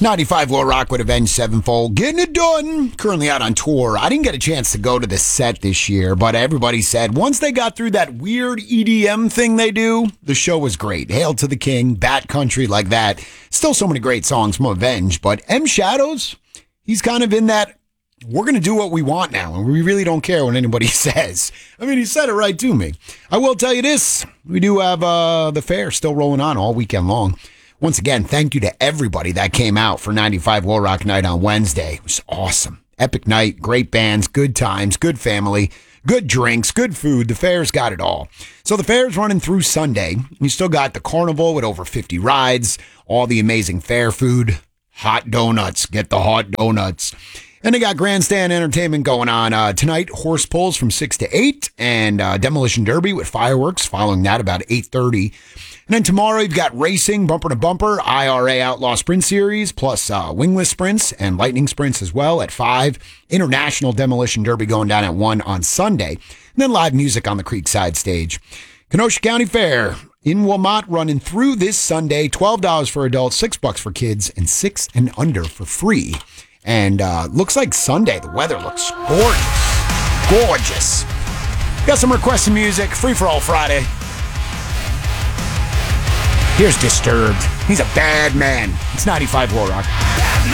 95 Will Rock with Avenged Sevenfold. Getting it done. Currently out on tour. I didn't get a chance to go to the set this year, but everybody said once they got through that weird EDM thing they do, the show was great. Hail to the King, Bat Country, like that. Still so many great songs from Avenged, but M Shadows, he's kind of in that, we're going to do what we want now, and we really don't care what anybody says. I mean, he said it right to me. I will tell you this. We do have the fair still rolling on all weekend long. Once again, thank you to everybody that came out for 95 Will Rock Night on Wednesday. It was awesome. Epic night, great bands, good times, good family, good drinks, good food. The fair's got it all. So the fair's running through Sunday. You still got the carnival with over 50 rides, all the amazing fair food, hot donuts. Get the hot donuts. And they got grandstand entertainment going on tonight. Horse pulls from 6 to 8 and Demolition Derby with fireworks following that about 8:30. And then tomorrow you've got racing, bumper to bumper, IRA Outlaw Sprint Series, plus wingless sprints and lightning sprints as well at 5. International Demolition Derby going down at 1 on Sunday. And then live music on the Creekside stage. Kenosha County Fair in Wilmot running through this Sunday. $12 for adults, $6 for kids, and 6 and under for free. And looks like Sunday, the weather looks gorgeous. Gorgeous. Got some requested music, Free for All Friday. Here's Disturbed. He's a bad man. It's 95 Will Rock.